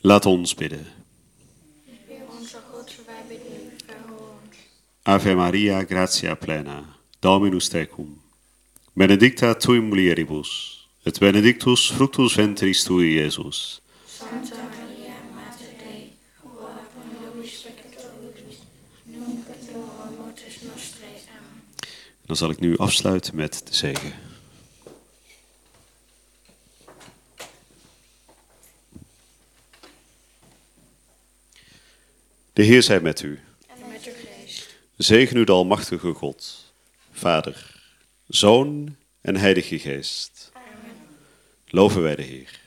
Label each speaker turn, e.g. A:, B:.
A: Laat ons bidden.
B: Heer onze God, wij bidden u, verhoor ons.
A: Ave Maria, gratia plena, Dominus tecum. Benedicta tui mulieribus, et benedictus fructus ventris tui, Iesus.
B: Santa Maria, Mater Dei, ora pro nobis peccatoribus, nunc et in hora mortis nostrae. Amen.
A: Dan zal ik nu afsluiten met de zegen. De Heer zij met u.
B: En met uw geest.
A: Zegen u de almachtige God, Vader, Zoon en Heilige Geest.
B: Amen.
A: Loven wij de Heer.